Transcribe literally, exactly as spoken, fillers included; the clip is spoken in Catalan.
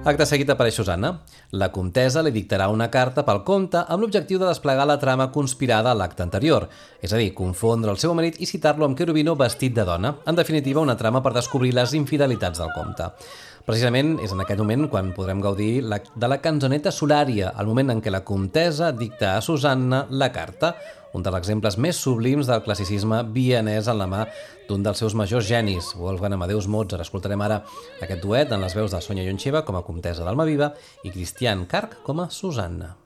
Acte seguit apareix Susanna. La comtessa li dictarà una carta pel comte amb l'objectiu de desplegar la trama conspirada a l'acte anterior, és a dir, confondre el seu marit i citar-lo amb Cherubino vestit de dona. En definitiva, una trama per descobrir les infidelitats del comte. Precisament és en aquest moment quan podrem gaudir de la canzoneta solària, el moment en què la comtessa dicta a Susanna la carta, un dels exemples més sublims del classicisme vienès en la mà d'un dels seus majors genis, Wolfgang Amadeus Mozart. Escoltarem ara aquest duet en les veus de Sonia Yoncheva com a comtessa d'Almaviva i Christian Karg com a Susanna.